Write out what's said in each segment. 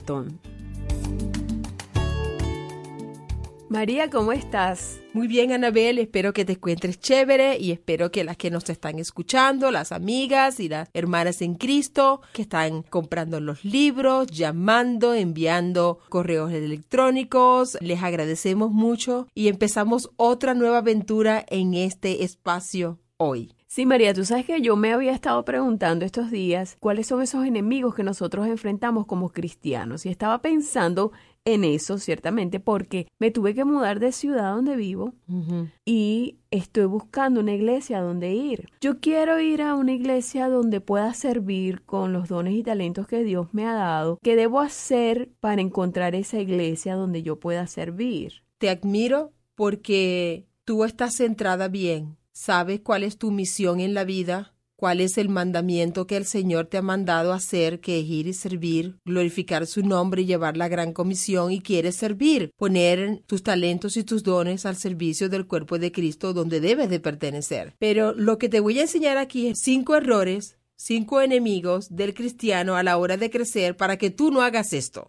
maratón. María, ¿cómo estás? Muy bien, Anabel, espero que te encuentres chévere y espero que las que nos están escuchando, las amigas y las hermanas en Cristo, que están comprando los libros, llamando, enviando correos electrónicos, les agradecemos mucho y empezamos otra nueva aventura en este espacio hoy. Sí, María, tú sabes que yo me había estado preguntando estos días cuáles son esos enemigos que nosotros enfrentamos como cristianos y estaba pensando en eso, ciertamente, porque me tuve que mudar de ciudad donde vivo y estoy buscando una iglesia donde ir. Yo quiero ir a una iglesia donde pueda servir con los dones y talentos que Dios me ha dado. ¿Qué debo hacer para encontrar esa iglesia donde yo pueda servir? Te admiro porque tú estás centrada bien. ¿Sabes cuál es tu misión en la vida? ¿Cuál es el mandamiento que el Señor te ha mandado hacer, que es ir y servir, glorificar su nombre y llevar la gran comisión? Y quieres servir, poner tus talentos y tus dones al servicio del cuerpo de Cristo donde debes de pertenecer. Pero lo que te voy a enseñar aquí es 5 errores, 5 enemigos del cristiano a la hora de crecer para que tú no hagas esto.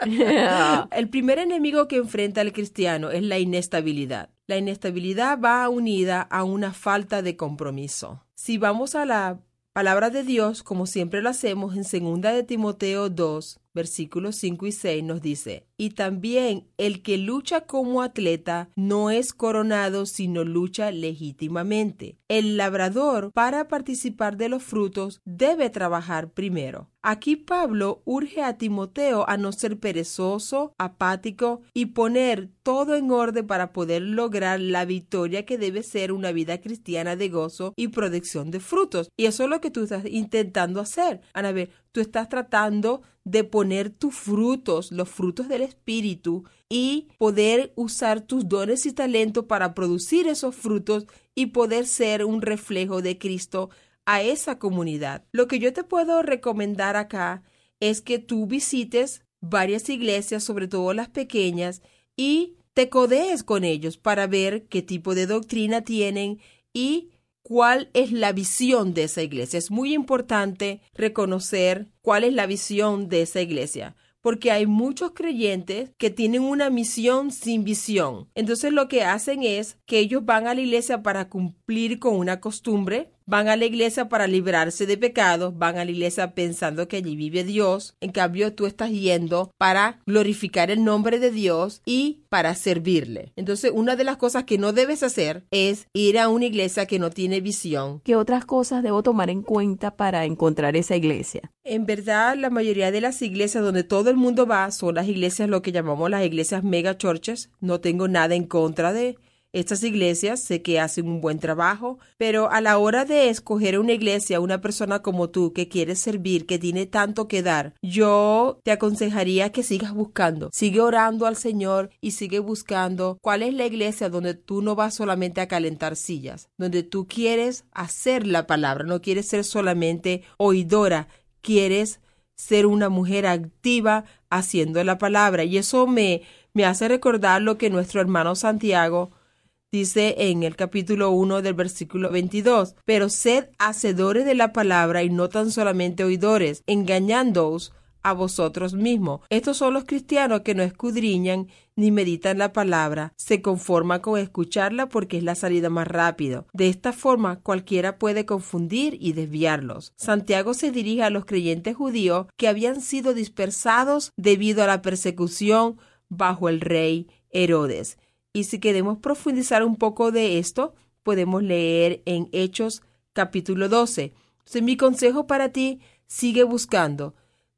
El primer enemigo que enfrenta el cristiano es la inestabilidad. La inestabilidad va unida a una falta de compromiso. Si vamos a la palabra de Dios, como siempre lo hacemos, en 2 de Timoteo 2, versículos 5 y 6 nos dice: y también el que lucha como atleta no es coronado, sino lucha legítimamente. El labrador, para participar de los frutos, debe trabajar primero. Aquí Pablo urge a Timoteo a no ser perezoso, apático y poner todo en orden para poder lograr la victoria que debe ser una vida cristiana de gozo y producción de frutos. Y eso es lo que tú estás intentando hacer. Anabel, tú estás tratando de poner tus frutos, los frutos del Espíritu, y poder usar tus dones y talentos para producir esos frutos y poder ser un reflejo de Cristo a esa comunidad. Lo que yo te puedo recomendar acá es que tú visites varias iglesias, sobre todo las pequeñas, y te codees con ellos para ver qué tipo de doctrina tienen y cuál es la visión de esa iglesia. Es muy importante reconocer cuál es la visión de esa iglesia, porque hay muchos creyentes que tienen una misión sin visión. Entonces lo que hacen es que ellos van a la iglesia para cumplir con una costumbre, van a la iglesia para librarse de pecados, van a la iglesia pensando que allí vive Dios. En cambio, tú estás yendo para glorificar el nombre de Dios y para servirle. Entonces, una de las cosas que no debes hacer es ir a una iglesia que no tiene visión. ¿Qué otras cosas debo tomar en cuenta para encontrar esa iglesia? En verdad, la mayoría de las iglesias donde todo el mundo va son las iglesias, lo que llamamos las iglesias mega churches. No tengo nada en contra de estas iglesias, sé que hacen un buen trabajo, pero a la hora de escoger una iglesia, una persona como tú que quiere servir, que tiene tanto que dar, yo te aconsejaría que sigas buscando. Sigue orando al Señor y sigue buscando cuál es la iglesia donde tú no vas solamente a calentar sillas, donde tú quieres hacer la palabra, no quieres ser solamente oidora, quieres ser una mujer activa haciendo la palabra. Y eso me hace recordar lo que nuestro hermano Santiago dice en el capítulo 1 del versículo 22, pero sed hacedores de la palabra y no tan solamente oidores, engañándoos a vosotros mismos. Estos son los cristianos que no escudriñan ni meditan la palabra, se conforman con escucharla porque es la salida más rápida. De esta forma cualquiera puede confundir y desviarlos. Santiago se dirige a los creyentes judíos que habían sido dispersados debido a la persecución bajo el rey Herodes. Y si queremos profundizar un poco de esto, podemos leer en Hechos capítulo 12. Entonces, mi consejo para ti, sigue buscando.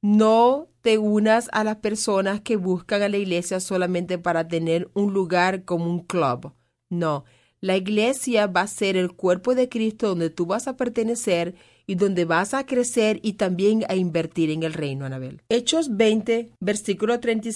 No te unas a las personas que buscan a la iglesia solamente para tener un lugar como un club. No, la iglesia va a ser el cuerpo de Cristo donde tú vas a pertenecer y donde vas a crecer y también a invertir en el reino, Anabel. Hechos 20, versículo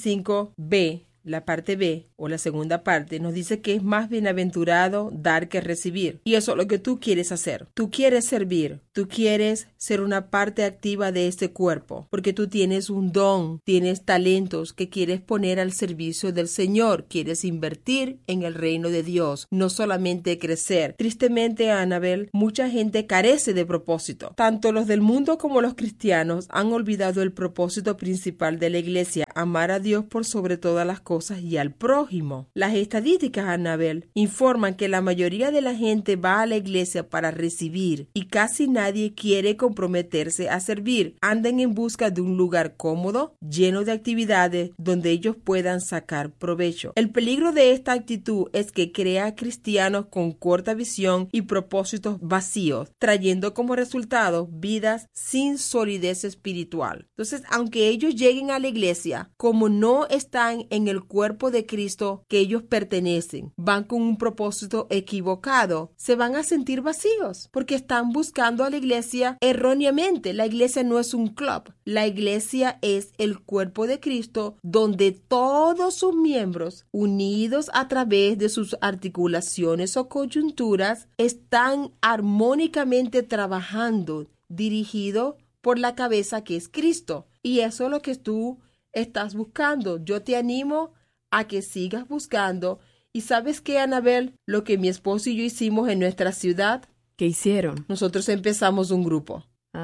35b. La parte B o la segunda parte nos dice que es más bienaventurado dar que recibir. Y eso es lo que tú quieres hacer. Tú quieres servir. Tú quieres ser una parte activa de este cuerpo. Porque tú tienes un don, tienes talentos que quieres poner al servicio del Señor. Quieres invertir en el reino de Dios, no solamente crecer. Tristemente, Anabel, mucha gente carece de propósito. Tanto los del mundo como los cristianos han olvidado el propósito principal de la iglesia. amar a Dios por sobre todas las cosas y al prójimo. Las estadísticas, Anabel, informan que la mayoría de la gente va a la iglesia para recibir y casi nadie quiere comprometerse a servir. Andan en busca de un lugar cómodo, lleno de actividades donde ellos puedan sacar provecho. El peligro de esta actitud es que crea cristianos con corta visión y propósitos vacíos, trayendo como resultado vidas sin solidez espiritual. Entonces, aunque ellos lleguen a la iglesia, como no están en el cuerpo de Cristo que ellos pertenecen, van con un propósito equivocado, se van a sentir vacíos porque están buscando a la iglesia erróneamente. La iglesia no es un club. La iglesia es el cuerpo de Cristo donde todos sus miembros, unidos a través de sus articulaciones o coyunturas, están armónicamente trabajando, dirigido por la cabeza que es Cristo. Y eso es lo que tú estás buscando. Yo te animo a que sigas buscando. ¿Y sabes qué, Anabel? Lo que mi esposo y yo hicimos en nuestra ciudad. ¿Qué hicieron? Nosotros empezamos un grupo.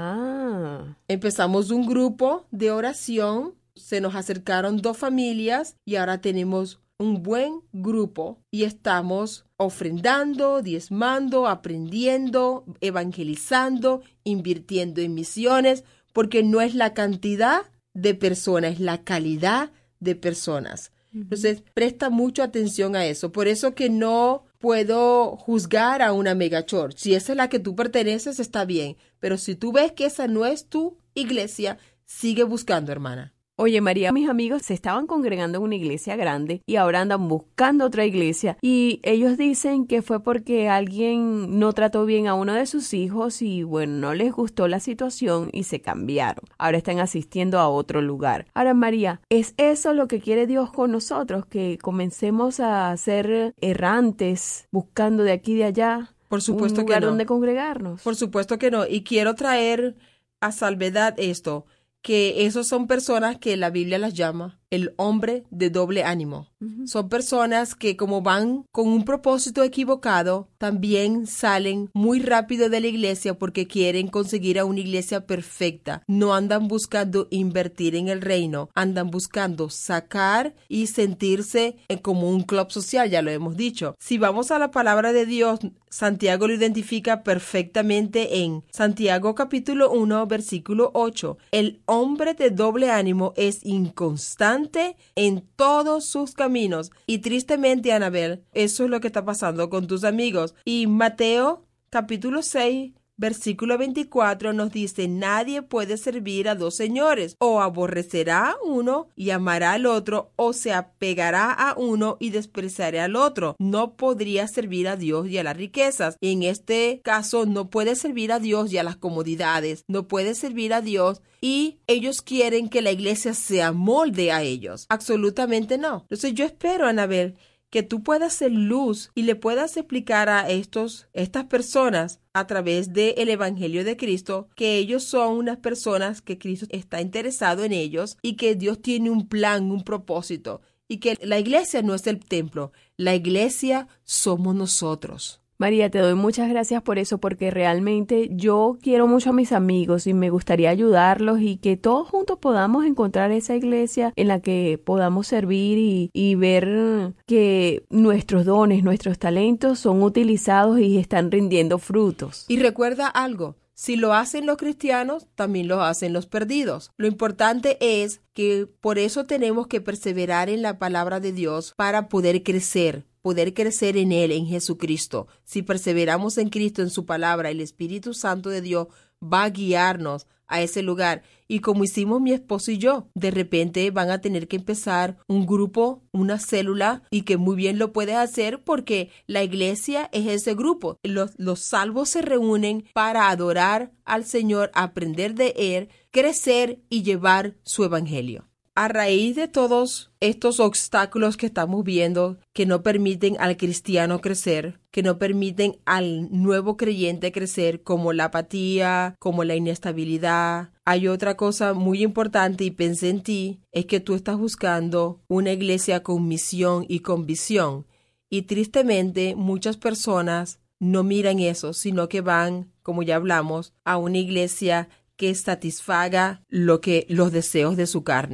Empezamos un grupo de oración. Se nos acercaron 2 familias y ahora tenemos un buen grupo y estamos ofrendando, diezmando, aprendiendo, evangelizando, invirtiendo en misiones, porque no es la cantidad de personas, es la calidad de personas. Entonces, presta mucha atención a eso. Por eso que no puedo juzgar a una megachurch. Si esa es la que tú perteneces, está bien. Pero si tú ves que esa no es tu iglesia, sigue buscando, hermana. Oye, María, mis amigos se estaban congregando en una iglesia grande y ahora andan buscando otra iglesia y ellos dicen que fue porque alguien no trató bien a uno de sus hijos y bueno, no les gustó la situación y se cambiaron. Ahora están asistiendo a otro lugar. Ahora, María, ¿es eso lo que quiere Dios con nosotros? Que comencemos a ser errantes buscando de aquí y de allá. Por supuesto un lugar que no. donde congregarnos. Por supuesto que no. Y quiero traer a salvedad esto, que esos son personas que la Biblia las llama el hombre de doble ánimo. Son personas que como van con un propósito equivocado, también salen muy rápido de la iglesia porque quieren conseguir a una iglesia perfecta. No andan buscando invertir en el reino, andan buscando sacar y sentirse como un club social, ya lo hemos dicho. Si vamos a la palabra de Dios, Santiago lo identifica perfectamente en Santiago capítulo 1, versículo 8. El hombre de doble ánimo es inconstante en todos sus caminos. Y tristemente, Anabel, eso es lo que está pasando con tus amigos. Y Mateo capítulo 6, versículo 24 nos dice: nadie puede servir a 2 señores, o aborrecerá a uno y amará al otro, o se apegará a uno y despreciará al otro. No podría servir a Dios y a las riquezas. En este caso, no puede servir a Dios y a las comodidades. No puede servir a Dios y ellos quieren que la iglesia se amolde a ellos. Absolutamente no. Entonces yo espero, Anabel, que tú puedas ser luz y le puedas explicar a estas personas a través del Evangelio de Cristo que ellos son unas personas que Cristo está interesado en ellos y que Dios tiene un plan, un propósito y que la iglesia no es el templo, la iglesia somos nosotros. María, te doy muchas gracias por eso, porque realmente yo quiero mucho a mis amigos y me gustaría ayudarlos y que todos juntos podamos encontrar esa iglesia en la que podamos servir y ver que nuestros dones, nuestros talentos son utilizados y están rindiendo frutos. Y recuerda algo. Si lo hacen los cristianos, también lo hacen los perdidos. Lo importante es que por eso tenemos que perseverar en la palabra de Dios para poder crecer en Él, en Jesucristo. Si perseveramos en Cristo, en su palabra, el Espíritu Santo de Dios va a guiarnos a ese lugar. Y como hicimos mi esposo y yo, de repente van a tener que empezar un grupo, una célula, y que muy bien lo puedes hacer porque la iglesia es ese grupo. Los salvos se reúnen para adorar al Señor, aprender de Él, crecer y llevar su evangelio. A raíz de todos estos obstáculos que estamos viendo, que no permiten al cristiano crecer, que no permiten al nuevo creyente crecer, como la apatía, como la inestabilidad, hay otra cosa muy importante y pensé en ti, es que tú estás buscando una iglesia con misión y con visión. Y tristemente muchas personas no miran eso, sino que van, como ya hablamos, a una iglesia que satisfaga los deseos de su carne.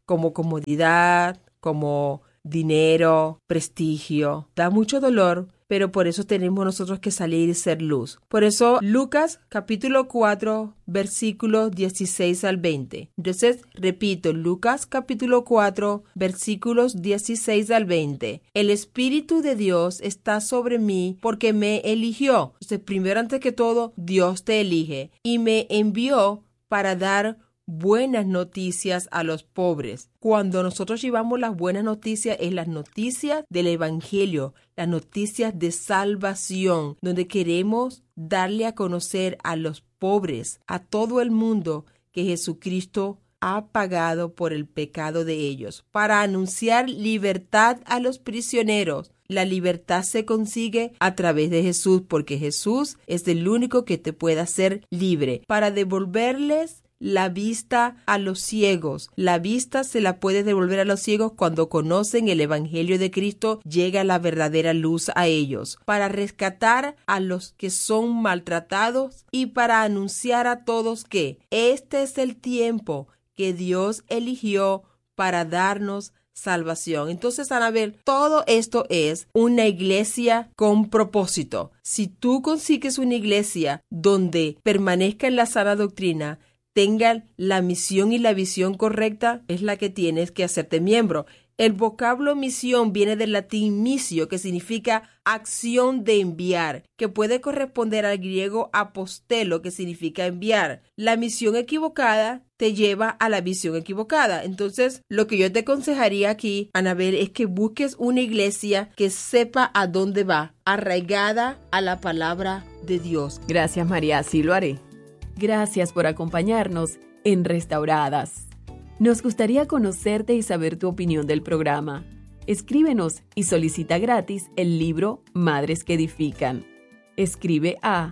como comodidad, como dinero, prestigio. Da mucho dolor, pero por eso tenemos nosotros que salir y ser luz. Por eso Lucas capítulo 4, versículos 16 al 20. Entonces, repito, Lucas capítulo 4, versículos 16 al 20. El Espíritu de Dios está sobre mí porque me eligió. Entonces, primero, antes que todo, Dios te elige y me envió para dar buenas noticias a los pobres. Cuando nosotros llevamos las buenas noticias, es las noticias del Evangelio, las noticias de salvación, donde queremos darle a conocer a los pobres, a todo el mundo, que Jesucristo ha pagado por el pecado de ellos, para anunciar libertad a los prisioneros. La libertad se consigue a través de Jesús, porque Jesús es el único que te puede hacer libre, para devolverles la vista a los ciegos. La vista se la puede devolver a los ciegos cuando conocen el Evangelio de Cristo, llega la verdadera luz a ellos, para rescatar a los que son maltratados y para anunciar a todos que este es el tiempo que Dios eligió para darnos salvación. Entonces, Anabel, todo esto es una iglesia con propósito. Si tú consigues una iglesia donde permanezca en la sana doctrina, tengan la misión y la visión correcta, es la que tienes que hacerte miembro. El vocablo misión viene del latín misio, que significa acción de enviar, que puede corresponder al griego apostelo, que significa enviar. La misión equivocada te lleva a la visión equivocada. Entonces, lo que yo te aconsejaría aquí, Anabel, es que busques una iglesia que sepa a dónde va, arraigada a la palabra de Dios. Gracias, María, así lo haré. Gracias por acompañarnos en Restauradas. Nos gustaría conocerte y saber tu opinión del programa. Escríbenos y solicita gratis el libro Madres que Edifican. Escribe a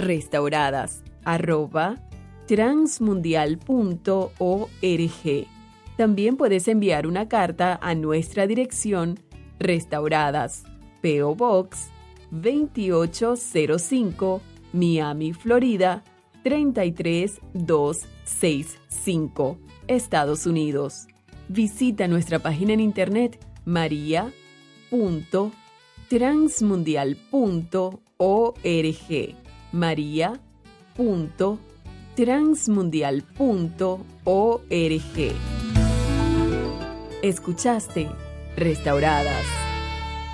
restauradas@transmundial.org. También puedes enviar una carta a nuestra dirección Restauradas, P.O. Box 2805, Miami, Florida 33265, Estados Unidos. Visita nuestra página en internet maria.transmundial.org, maria.transmundial.org. Escuchaste Restauradas.